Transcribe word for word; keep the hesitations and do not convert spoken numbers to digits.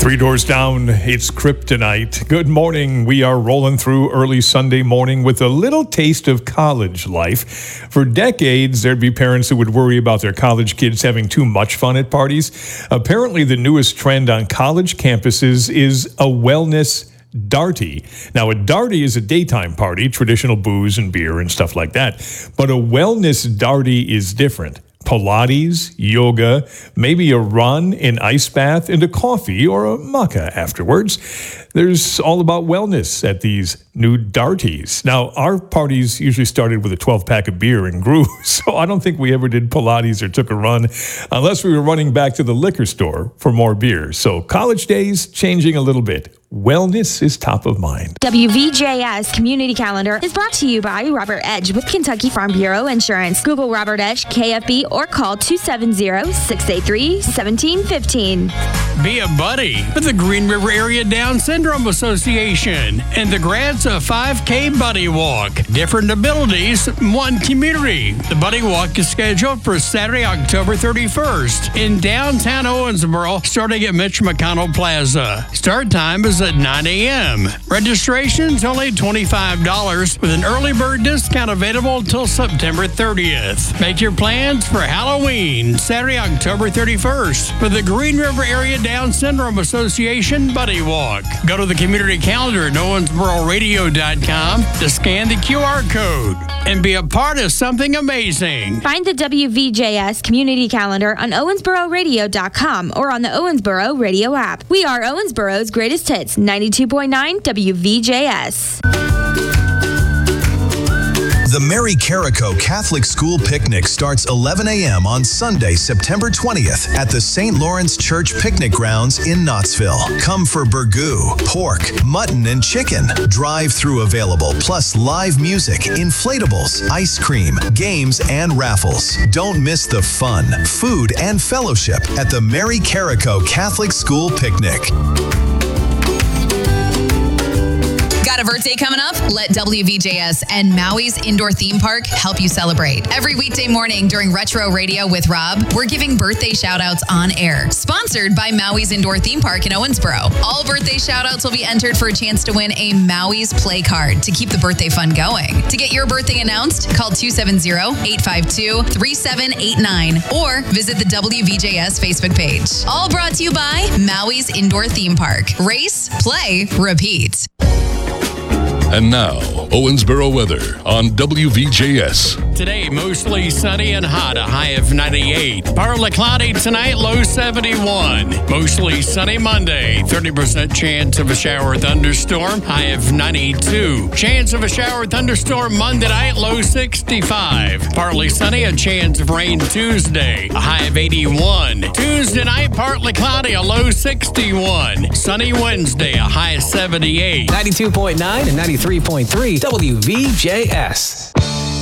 Three doors down, it's Kryptonite. Good morning. We are rolling through early Sunday morning with a little taste of college life. For decades, there'd be parents who would worry about their college kids having too much fun at parties. Apparently, the newest trend on college campuses is a wellness darty. Now, a darty is a daytime party, traditional booze and beer and stuff like that. But a wellness darty is different. Pilates, yoga, maybe a run, an ice bath, and a coffee or a maca afterwards. There's all about wellness at these new darties. Now, our parties usually started with a twelve-pack of beer and grew, so I don't think we ever did Pilates or took a run unless we were running back to the liquor store for more beer. So college days changing a little bit. Wellness is top of mind. W V J S Community Calendar is brought to you by Robert Edge with Kentucky Farm Bureau Insurance. Google Robert Edge, K F B, or call two seven zero, six eight three, one seven one five. Be a buddy with the Green River Area Down Syndrome Association and the grants of five K Buddy Walk. Different abilities, one community. The Buddy Walk is scheduled for Saturday, October thirty-first in downtown Owensboro, starting at Mitch McConnell Plaza. Start time is at nine a.m. Registration's only twenty-five dollars with an early bird discount available until September thirtieth. Make your plans for Halloween, Saturday, October thirty-first for the Green River Area Down Syndrome Association Buddy Walk. Go to the community calendar at owensboro radio dot com to scan the Q R code and be a part of something amazing. Find the W V J S Community Calendar on owensboro radio dot com or on the Owensboro Radio app. We are Owensboro's greatest hits, ninety-two point nine W V J S. The Mary Carrico Catholic School Picnic starts eleven a.m. on Sunday, September twentieth at the Saint Lawrence Church Picnic Grounds in Knoxville. Come for burgoo, pork, mutton, and chicken. Drive-through available, plus live music, inflatables, ice cream, games, and raffles. Don't miss the fun, food, and fellowship at the Mary Carrico Catholic School Picnic. Got a birthday coming up? Let W V J S and Maui's Indoor Theme Park help you celebrate. Every weekday morning during Retro Radio with Rob, we're giving birthday shout-outs on air. Sponsored by Maui's Indoor Theme Park in Owensboro. All birthday shout-outs will be entered for a chance to win a Maui's Play Card to keep the birthday fun going. To get your birthday announced, call two seven zero, eight five two, three seven eight nine or visit the W V J S Facebook page. All brought to you by Maui's Indoor Theme Park. Race, play, repeat. And now, Owensboro weather on W V J S. Today, mostly sunny and hot, a high of ninety-eight. Partly cloudy tonight, low seventy-one. Mostly sunny Monday, thirty percent chance of a shower or thunderstorm, high of ninety-two. Chance of a shower or thunderstorm Monday night, low sixty-five. Partly sunny, a chance of rain Tuesday, a high of eighty-one. Tuesday night, partly cloudy, a low sixty-one. Sunny Wednesday, a high of seventy-eight. ninety-two point nine and ninety-three point three W V J S.